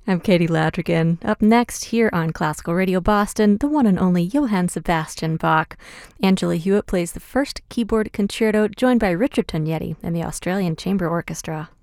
I'm Katie Ladrigan. Up next, here on Classical Radio Boston, the one and only Johann Sebastian Bach. Angela Hewitt plays the first keyboard concerto, joined by Richard Tognetti and the Australian Chamber Orchestra.